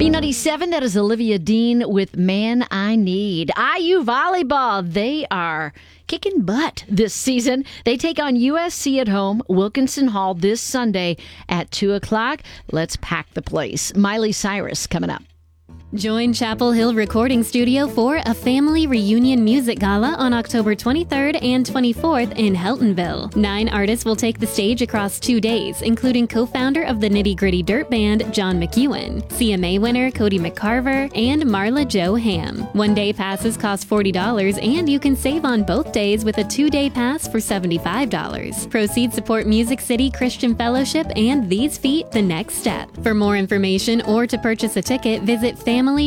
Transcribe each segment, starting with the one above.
B97, that is Olivia Dean with Man I Need. IU Volleyball, they are kicking butt this season. They take on USC at home, Wilkinson Hall, this Sunday at 2 o'clock. Let's pack the place. Miley Cyrus coming up. Join Chapel Hill Recording Studio for a family reunion music gala on October 23rd and 24th in Heltonville. 9 artists will take the stage across 2 days, including co-founder of the Nitty Gritty Dirt Band, John McEwen, CMA winner Cody McCarver, and Marla Jo Ham. One-day passes cost $40, and you can save on both days with a 2-day pass for $75. Proceeds support Music City Christian Fellowship and These Feet The Next Step. For more information or to purchase a ticket, visit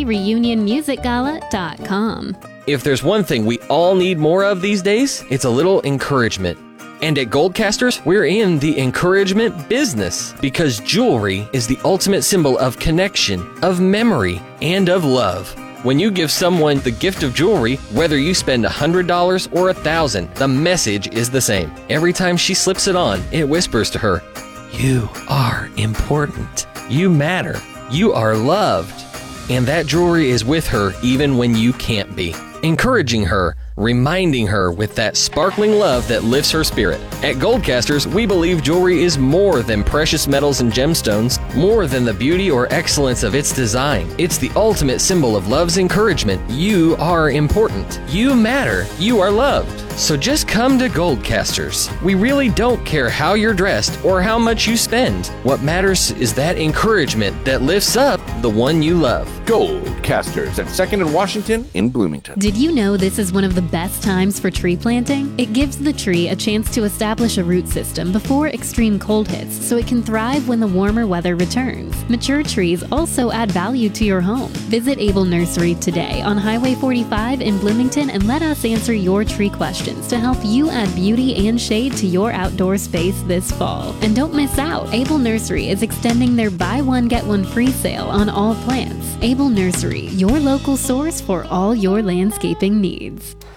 FamilyReunionMusicGala.com. If there's one thing we all need more of these days, it's a little encouragement. And at Goldcasters, we're in the encouragement business because jewelry is the ultimate symbol of connection, of memory, and of love. When you give someone the gift of jewelry, whether you spend $100 or $1,000, the message is the same. Every time she slips it on, it whispers to her, "You are important. You matter. You are loved." And that jewelry is with her even when you can't be. Encouraging her, reminding her with that sparkling love that lifts her spirit. At Goldcasters, we believe jewelry is more than precious metals and gemstones, more than the beauty or excellence of its design. It's the ultimate symbol of love's encouragement. You are important. You matter. You are loved. So just come to Goldcasters. We really don't care how you're dressed or how much you spend. What matters is that encouragement that lifts up the one you love. Goldcasters at 2nd and Washington in Bloomington. Did you know this is one of the best times for tree planting? It gives the tree a chance to establish a root system before extreme cold hits, so it can thrive when the warmer weather returns. Mature trees also add value to your home. Visit Able Nursery today on Highway 45 in Bloomington and let us answer your tree questions to help you add beauty and shade to your outdoor space this fall. And don't miss out, Able Nursery is extending their buy one get one free sale on all plants. Able Nursery, your local source for all your landscaping needs.